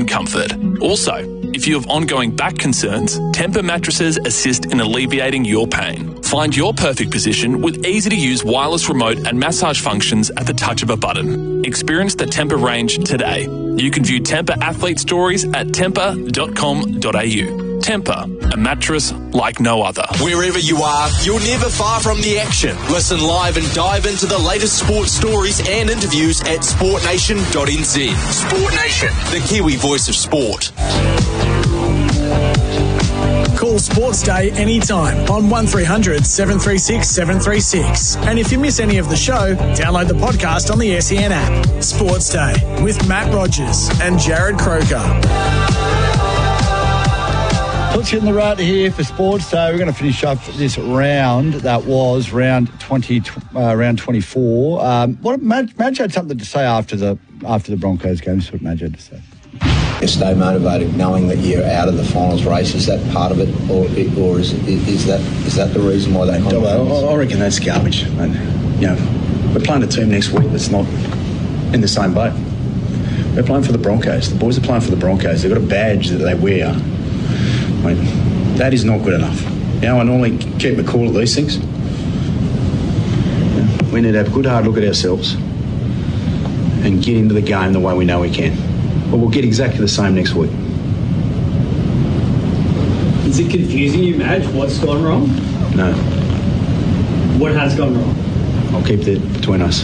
comfort. Also, if you have ongoing back concerns, Tempur mattresses assist in alleviating your pain. Find your perfect position with easy-to-use wireless remote and massage functions at the touch of a button. Experience the Tempur range today. You can view Tempur athlete stories at tempur.com.au. Tempur, a mattress like no other. Wherever you are, you're never far from the action. Listen live and dive into the latest sports stories and interviews at sportnation.nz. Sport Nation, the Kiwi voice of sport. Call Sports Day anytime on 1300 736 736. And if you miss any of the show, download the podcast on the SEN app. Sports Day with Matt Rogers and Jared Croker. Puts you in the right here for Sports Day. We're going to finish up this round. That was round 24. Madge had something to say after the Broncos game. That's what Madge had to say. Stay motivated, knowing that you're out of the finals race. Is that part of it, or is that the reason why they? I reckon that's garbage. And, we're playing a team next week that's not in the same boat. We're playing for the Broncos. The boys are playing for the Broncos. They've got a badge that they wear. That is not good enough. I normally keep it cool at these things. We need to have a good hard look at ourselves and get into the game the way we know we can. But we'll get exactly the same next week. Is it confusing you, Madge? What's gone wrong? No. What has gone wrong? I'll keep that between us.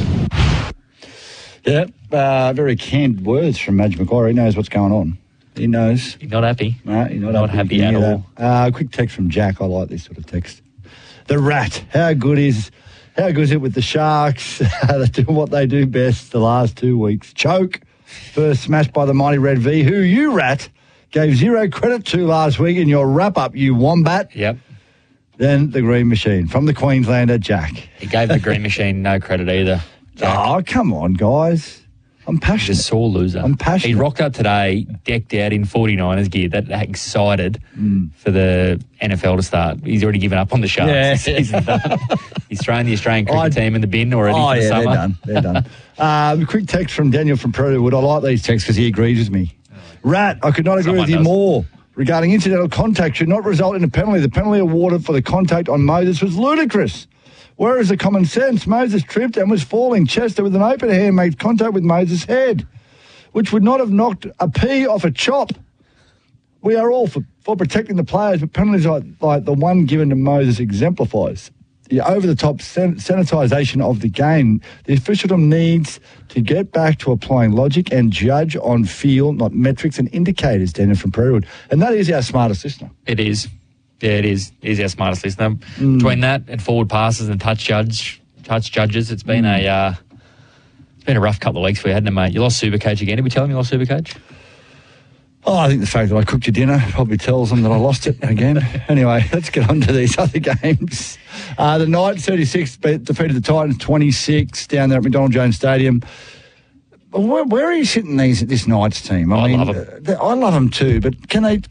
Yeah, very candid words from Madge Macquarie. He knows what's going on. He knows. He's not happy. No, he's not happy at all. Quick text from Jack. I like this sort of text. The Rat. How good is it with the Sharks? They're doing what they do best the last 2 weeks. Choke. First smash by the mighty Red V, who you, Rat, gave zero credit to last week in your wrap-up, you wombat. Yep. Then the Green Machine from the Queenslander, Jack. He gave the Green Machine no credit either, Jack. Oh, come on, guys. I'm passionate. He's a sore loser. I'm passionate. He rocked up today, decked out in 49ers gear, that excited for the NFL to start. He's already given up on the Sharks. Yeah. He's thrown the Australian cricket team in the bin already for the summer. They're done. Quick text from Daniel from Prelude. I like these texts because he agrees with me. Rat, I could not agree with you more. Regarding incidental contact should not result in a penalty. The penalty awarded for the contact on Moses was ludicrous. Where is the common sense? Moses tripped and was falling. Chester, with an open hand, made contact with Moses' head, which would not have knocked a pea off a chop. We are all for protecting the players, but penalties like the one given to Moses exemplifies the over-the-top sanitisation of the game. The officialdom needs to get back to applying logic and judge on feel, not metrics and indicators, Daniel from Prairie Wood. And that is our smartest listener. It is. Yeah, it is. It is our smartest listener. Between that and forward passes and touch judges, it's been a rough couple of weeks for you, hasn't it, mate? You lost Supercoach again. Did we tell him you lost Supercoach? Oh, I think the fact that I cooked your dinner probably tells them that I lost it again. Anyway, let's get on to these other games. The Knights 36 defeated the Titans 26 down there at McDonald Jones Stadium. Where are you sitting this Knights team? I mean, love them. I love them too, but can they?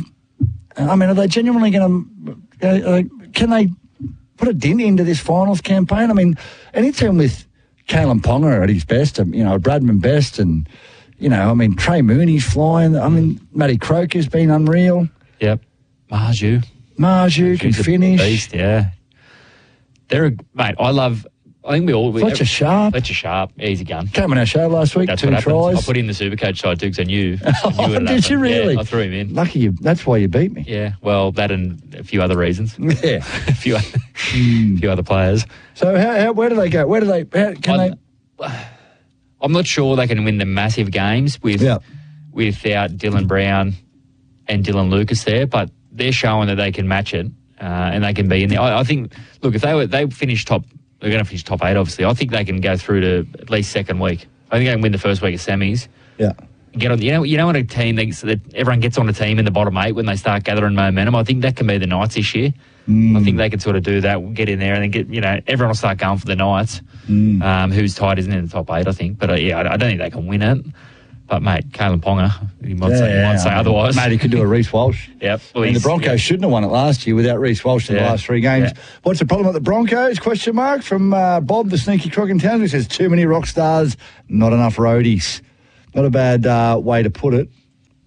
I mean, are they genuinely going to? Can they put a dent into this finals campaign? I mean, any team with Kalen Ponga at his best, Bradman best, and Trey Mooney's flying. I mean, Matty Croker's been unreal. Yep, Marju can finish. Beast, yeah. Mate, I think we all... Fletcher Sharp, easy gun. Came on our show last week, That's 2 tries. I put in the Supercoach side too because I knew. Did you really? Yeah, I threw him in. Lucky you. That's why you beat me. Yeah, well, that and a few other reasons. Yeah. a few other players. So where do they go? I'm not sure they can win the massive games without Dylan Brown and Dylan Lucas there, but they're showing that they can match it and they can be in there. I think, look, if they finish top... They're going to finish top 8, obviously. I think they can go through to at least second week. I think they can win the first week of semis. Yeah. Get on. You know when a team that everyone gets on a team in the bottom 8 when they start gathering momentum. I think that can be the Knights this year. I think they can sort of do that, get in there, and then everyone will start going for the Knights. Who's tight isn't in the top 8, I think. But I don't think they can win it. But, mate, Kalen Ponga, he might say otherwise. Mate, he could do a Reece Walsh. Yep. Well, and the Broncos shouldn't have won it last year without Reece Walsh in the last 3 games. Yeah. What's the problem at the Broncos? Question mark from Bob, the sneaky crook in town, who says too many rock stars, not enough roadies. Not a bad way to put it.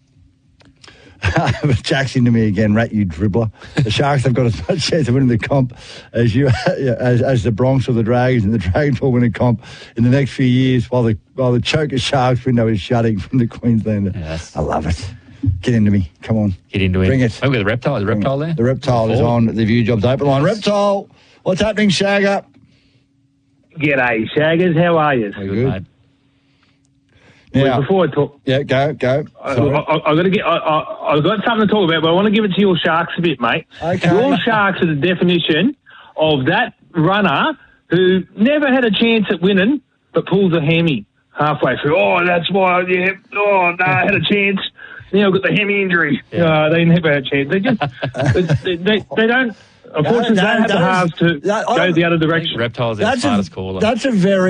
But Jack's into me again, Rat, you dribbler. The Sharks have got as much chance of winning the comp as the Bronx or the Dragons, and the Dragons will win a comp in the next few years while the Choker Sharks window is shutting from the Queenslander. Yes. I love it. Get into me. Come on. Get into it. Bring it. Oh, we've got the Reptile. Is the Reptile there? The Reptile is on the View Jobs Open Line. Reptile, what's happening, Shagger? G'day, Shaggers. How are you? Very good, mate. Now, Before I talk, yeah, go. I've got something to talk about, but I want to give it to your Sharks a bit, mate. Okay. Your Sharks are the definition of that runner who never had a chance at winning, but pulls a hammy halfway through. Oh, that's why. Yeah. Oh no, I had a chance. Now I've got the hammy injury. Yeah. They never had a chance. They just they don't. Unfortunately, they don't have the halves to go the other direction. Reptiles are the smartest caller. That's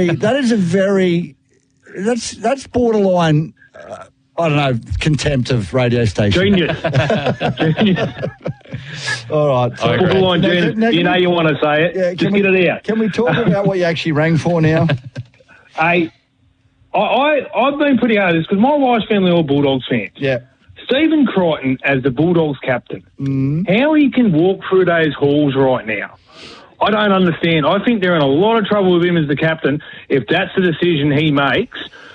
borderline, I don't know, contempt of radio station. Genius. All right. So Borderline genius. You know you want to say it. Yeah, just get it out. Can we talk about what you actually rang for now? I've been pretty hard at this because my wife's family are all Bulldogs fans. Yeah. Stephen Crichton as the Bulldogs captain, how he can walk through those halls right now, I don't understand. I think they're in a lot of trouble with him as the captain if that's the decision he makes.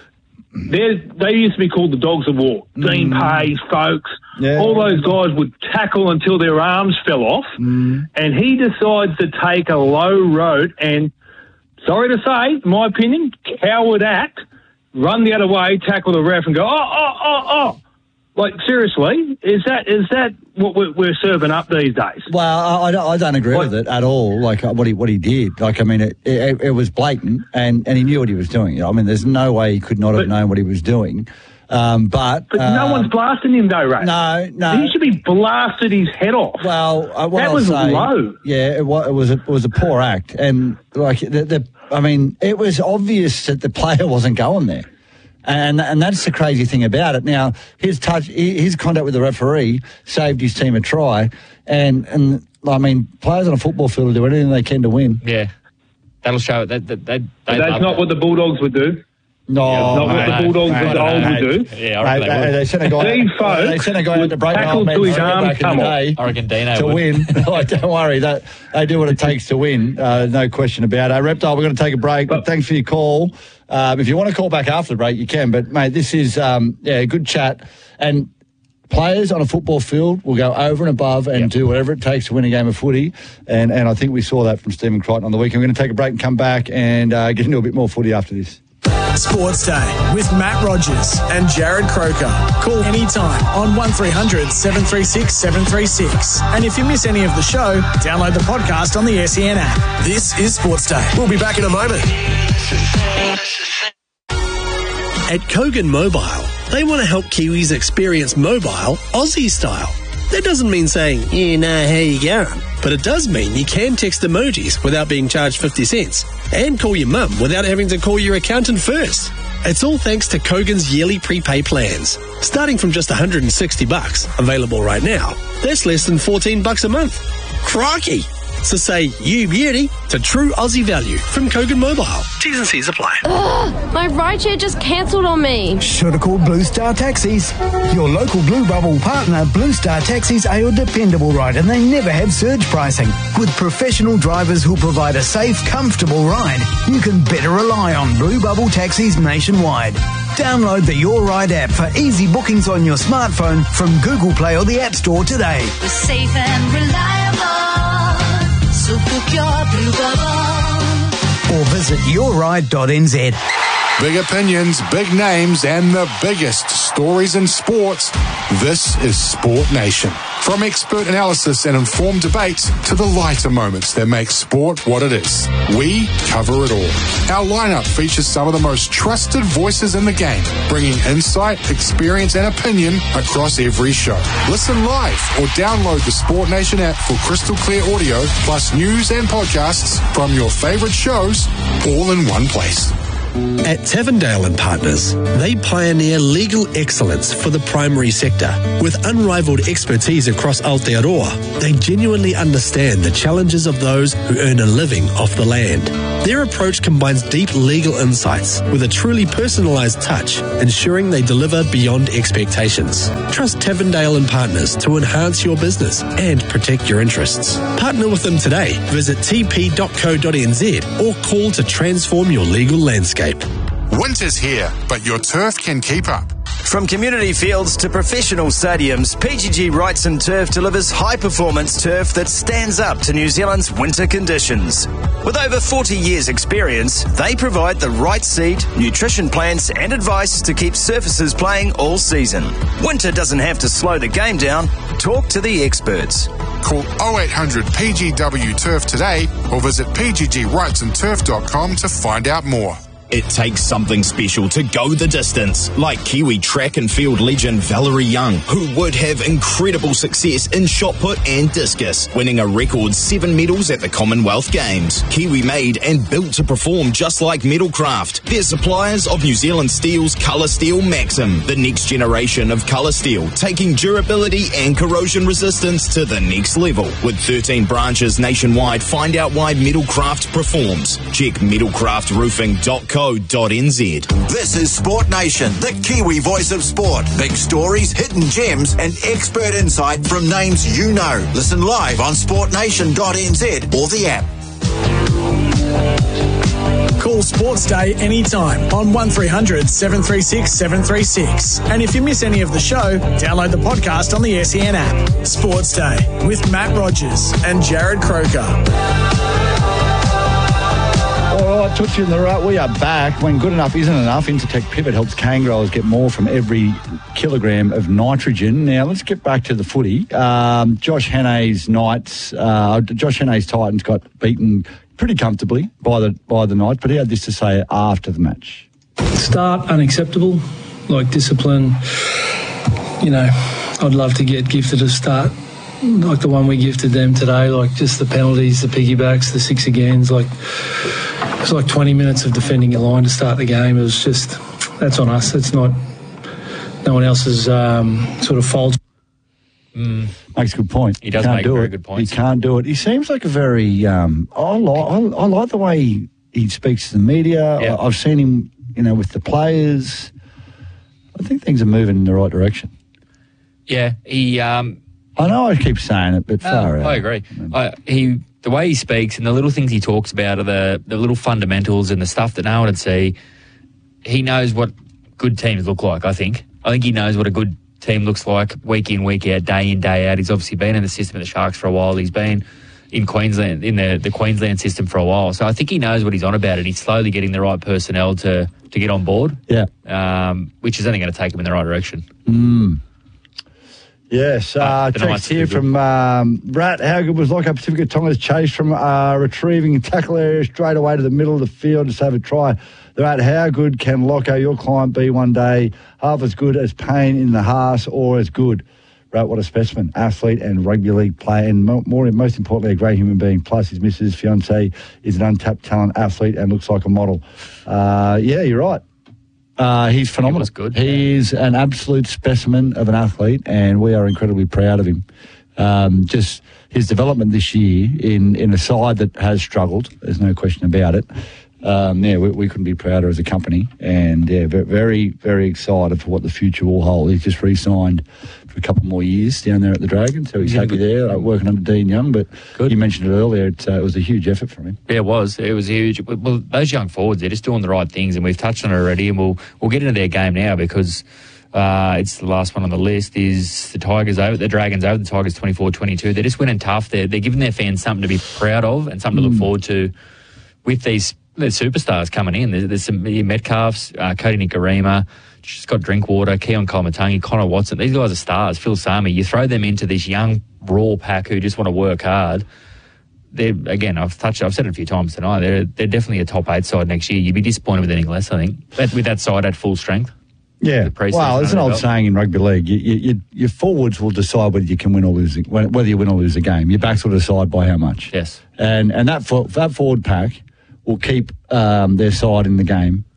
They used to be called the Dogs of War. Dean Pace, folks, all those guys would tackle until their arms fell off, and he decides to take a low road and, sorry to say, in my opinion, coward act, run the other way, tackle the ref and go, oh. Like, seriously, is that what we're serving up these days? Well, I don't agree with it at all, like what he did. Like, I mean, it was blatant, and he knew what he was doing. I mean, there's no way he could not have known what he was doing. But no one's blasting him, though, Ray. No. He should be blasted his head off. Well, that was low. Yeah, it was a poor act, and like I mean, it was obvious that the player wasn't going there. And that's the crazy thing about it. Now, his contact with the referee saved his team a try. And I mean, players on a football field will do anything they can to win. Yeah. That'll show it. That's not what the Bulldogs would do. No. Not what the Bulldogs would do. Yeah, I reckon they sent a guy out to break tackle to his arm back in the day. I reckon Dino to win. Like, don't worry, they do what it takes to win. No question about it. Reptile, we're going to take a break, but thanks for your call. If you want to call back after the break, you can. But, mate, this is a good chat. And players on a football field will go over and above and do whatever it takes to win a game of footy. And I think we saw that from Stephen Crichton on the weekend. We're going to take a break and come back and get into a bit more footy after this. Sports Day with Matt Rogers and Jared Croker. Call anytime on 1300 736 736. And if you miss any of the show, download the podcast on the SEN app. This is Sports Day. We'll be back in a moment. At Kogan Mobile, they want to help Kiwis experience mobile Aussie style. That doesn't mean saying, yeah, nah, how you going? But it does mean you can text emojis without being charged 50 cents and call your mum without having to call your accountant first. It's all thanks to Kogan's yearly prepay plans. Starting from just $160, available right now, that's less than $14 a month. Crikey! So say you beauty to true Aussie value from Kogan Mobile. T's and C's apply. Ugh, my rideshare just cancelled on me. Should have called Blue Star Taxis. Your local Blue Bubble partner, Blue Star Taxis are your dependable ride and they never have surge pricing. With professional drivers who'll provide a safe, comfortable ride, you can better rely on Blue Bubble Taxis nationwide. Download the Your Ride app for easy bookings on your smartphone from Google Play or the App Store today. We're safe and reliable. So book your Blue Bubble. Or visit yourride.nz. Big opinions, big names, and the biggest stories in sports. This is Sport Nation. From expert analysis and informed debates to the lighter moments that make sport what it is. We cover it all. Our lineup features some of the most trusted voices in the game, bringing insight, experience, and opinion across every show. Listen live or download the Sport Nation app for crystal clear audio, plus news and podcasts from your favorite shows, all in one place. At Tavendale and Partners, they pioneer legal excellence for the primary sector. With unrivaled expertise across Aotearoa, they genuinely understand the challenges of those who earn a living off the land. Their approach combines deep legal insights with a truly personalised touch, ensuring they deliver beyond expectations. Trust Tavendale and Partners to enhance your business and protect your interests. Partner with them today. Visit tp.co.nz or call to transform your legal landscape. Winter's here, but your turf can keep up. From community fields to professional stadiums, PGG Wrightson Turf delivers high-performance turf that stands up to New Zealand's winter conditions. With over 40 years' experience, they provide the right seed, nutrition plans and advice to keep surfaces playing all season. Winter doesn't have to slow the game down. Talk to the experts. Call 0800 PGW Turf today or visit pggwrightsonturf.com to find out more. It takes something special to go the distance, like Kiwi track and field legend Valerie Young, who would have incredible success in shot put and discus, winning a record 7 medals at the Commonwealth Games. Kiwi made and built to perform just like Metalcraft. They're suppliers of New Zealand Steel's Colour Steel Maxim, the next generation of colour steel, taking durability and corrosion resistance to the next level. With 13 branches nationwide, find out why Metalcraft performs. Check metalcraftroofing.com. This is Sport Nation, the Kiwi voice of sport. Big stories, hidden gems, and expert insight from names you know. Listen live on sportnation.nz or the app. Call Sports Day anytime on 1300 736 736. And if you miss any of the show, download the podcast on the SEN app. Sports Day with Matt Rogers and Jared Croker. All right, Tootsie in the right. We are back. When good enough isn't enough, Intertech Pivot helps cane growers get more from every kilogram of nitrogen. Now, let's get back to the footy. Josh Hannay's Titans got beaten pretty comfortably by the Knights, but he had this to say after the match. Start unacceptable, like discipline. You know, I'd love to get gifted a start like the one we gifted them today, like just the penalties, the piggybacks, the six agains, like it's like 20 minutes of defending your line to start the game. It was just, that's on us. It's not no one else's sort of fault. Makes a good point. He does make very good points. He can't do it. He seems like a very, I like the way he speaks to the media. Yeah. I've seen him, with the players. I think things are moving in the right direction. Yeah, he... I know I keep saying it, but far out. I agree. The way he speaks and the little things he talks about are the little fundamentals and the stuff that no one would see. He knows what good teams look like, I think. I think he knows what a good team looks like week in, week out, day in, day out. He's obviously been in the system of the Sharks for a while. He's been in Queensland, in the Queensland system for a while. So I think he knows what he's on about, and he's slowly getting the right personnel to get on board. Yeah. Which is only going to take him in the right direction. Yes, text here from Rat. How good was Lockhart Pacifica Tonga's chase from retrieving tackle area straight away to the middle of the field to save a try? Rat, how good can Locko, your client, be one day? Half as good as Payne in the Haas or as good? Rat, what a specimen. Athlete and rugby league player and most importantly, a great human being. Plus his missus, fiancé, is an untapped talent athlete and looks like a model. Yeah, you're right. He's phenomenal. He was good. He's an absolute specimen of an athlete, and we are incredibly proud of him. Just his development this year in a side that has struggled, there's no question about it. We couldn't be prouder as a company, and very, very excited for what the future will hold. He's just re-signed for a couple more years down there at the Dragons, so he's happy there, working under Dean Young. But you mentioned it earlier, it was a huge effort from him. Yeah, it was. It was huge. Well, those young forwards, they're just doing the right things, and we've touched on it already, and we'll get into their game now because it's the last one on the list. Is the Tigers over, the Dragons over, the Tigers 24-22. They're just winning tough. They're giving their fans something to be proud of and something to look forward to with these. There's superstars coming in. There's some Metcalfs, Cody Nikorima, Scott Drinkwater, Keon Kolomatangi, Connor Watson. These guys are stars. Phil Sami. You throw them into this young, raw pack who just want to work hard. Again, I've said it a few times tonight. They're definitely a top 8 side next year. You'd be disappointed with anything less, I think, with that side at full strength. Yeah, well, there's an old saying in rugby league: your forwards will decide whether you can win or lose, whether you win or lose a game. Your backs will decide by how much. Yes, and that forward pack will keep their side in the game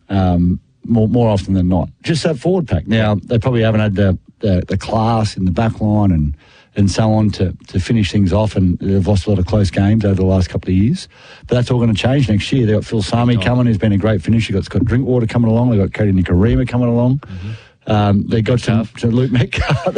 more often than not. Just that forward pack. Now, they probably haven't had the class in the back line and so on to finish things off, and they've lost a lot of close games over the last couple of years. But that's all going to change next year. They've got Phil Sami coming, who's been a great finisher. They've got Scott Drinkwater coming along. They've got Cody Nikorima coming along. They got to Luke Metcalf.